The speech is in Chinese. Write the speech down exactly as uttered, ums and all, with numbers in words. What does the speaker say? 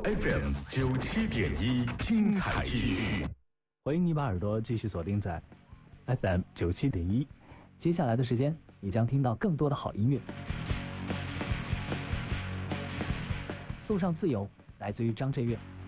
F M 九七点一，精彩继续。 欢迎你把耳朵继续锁定在 F M 九七点一，接下来的时间你将听到更多的好音乐。送上自由，来自于张震岳。